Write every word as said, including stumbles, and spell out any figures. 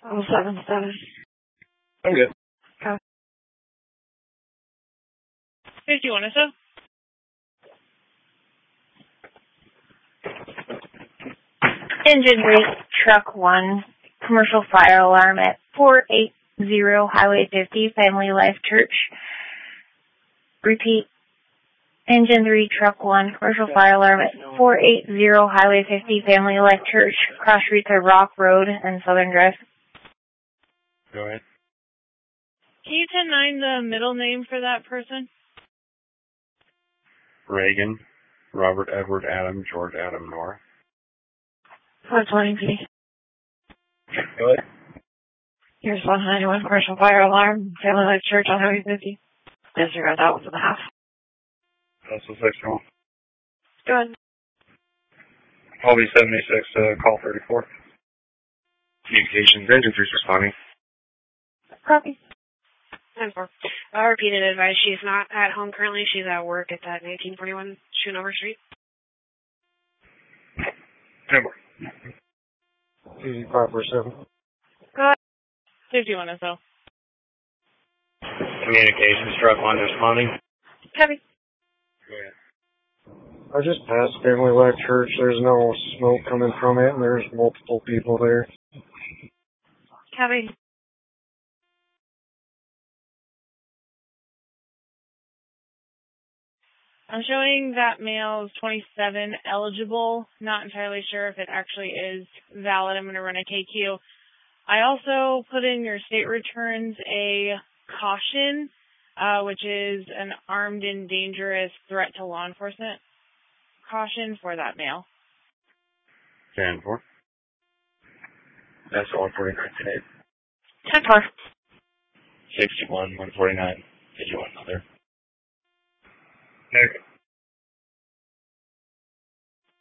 Oh, seven, seven. I'm good. Okay. fifty-one or so. Engine rate, truck one, commercial fire alarm at four eighty Highway fifty, Family Life Church. Repeat. Engine three, truck one, commercial fire alarm at four eighty Highway fifty, Family Life Church, Cross Rita Rock Road and Southern Drive. Go ahead. Can you ten nine the middle name for that person? Reagan, Robert Edward Adam, George Adam North. four twenty P. Go ahead. Here's one ninety-one, commercial fire alarm, Family Life Church on Highway fifty. Disregard that one for the half. That's the six one. Go ahead. Colby seventy-six, uh, call thirty-four. Communications, engine three's responding. Copy. ten four. Uh, repeated advice. She's not at home currently. She's at work at that nineteen forty-one Schoonover Street. ten four. eighty-five four seven. Go ahead. fifty-one or so. Communications, truck one responding. Copy. Go ahead. I just passed Family Life Church. There's no smoke coming from it, and there's multiple people there. Copy. I'm showing that male is twenty-seven, eligible. Not entirely sure if it actually is valid. I'm going to run a K Q. I also put in your state returns a caution, uh, which is an armed and dangerous threat to law enforcement caution for that male. ten four. That's all forty-nine today. ten four. sixty-one, one forty-nine. Did you want another? Okay.